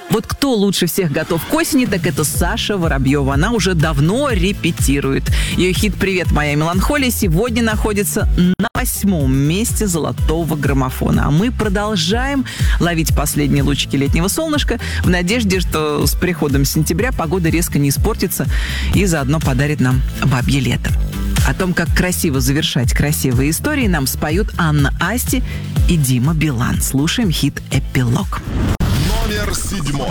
Вот кто лучше всех готов к осени, так это Саша Воробьева. Она уже давно репетирует. Ее хит «Привет, моя меланхолия» сегодня находится на 8-м месте золотого граммофона. А мы продолжаем ловить последние лучики летнего солнышка в надежде, что с приходом сентября погода резко не испортится и заодно подарит нам бабье лето. О том, как красиво завершать красивые истории, нам споют Анна Асти и Дима Билан. Слушаем хит «Эпилог». Номер 7.